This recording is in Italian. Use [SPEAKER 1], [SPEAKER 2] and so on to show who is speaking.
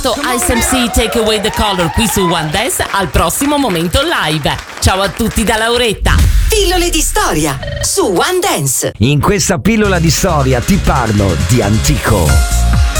[SPEAKER 1] Ice MC Take Away the Color qui su One Dance al prossimo momento live. Ciao a tutti da Lauretta.
[SPEAKER 2] Pillole di storia su One Dance.
[SPEAKER 3] In questa pillola di storia ti parlo di Antico.